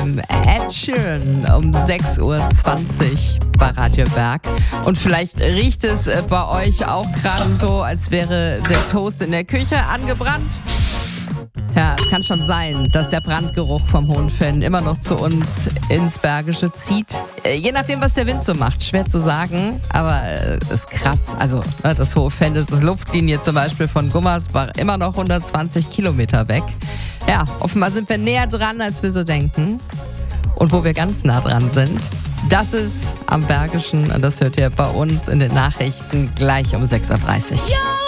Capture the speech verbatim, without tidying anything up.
vom Ed Sheeran um sechs Uhr zwanzig bei Radio Berg. Und vielleicht riecht es bei euch auch gerade so, als wäre der Toast in der Küche angebrannt. Ja, es kann schon sein, dass der Brandgeruch vom Hohenfällen immer noch zu uns ins Bergische zieht. Je nachdem, was der Wind so macht, schwer zu sagen, aber es ist krass. Also das Hohenfällen, das ist Luftlinie zum Beispiel von Gummersbach, immer noch hundertzwanzig Kilometer weg. Ja, offenbar sind wir näher dran, als wir so denken. Und wo wir ganz nah dran sind, das ist am Bergischen und das hört ihr bei uns in den Nachrichten gleich um sechs Uhr dreißig. Yo!